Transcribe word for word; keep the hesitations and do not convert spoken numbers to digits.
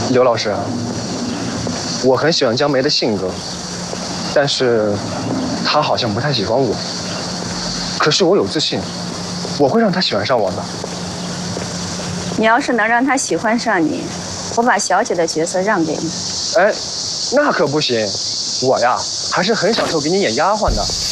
刘老师，我很喜欢江梅的性格，但是她好像不太喜欢我。可是我有自信，我会让她喜欢上我的。 你要是能让她喜欢上你，我把小姐的角色让给你。 哎，那可不行，我呀还是很享受给你演丫鬟的。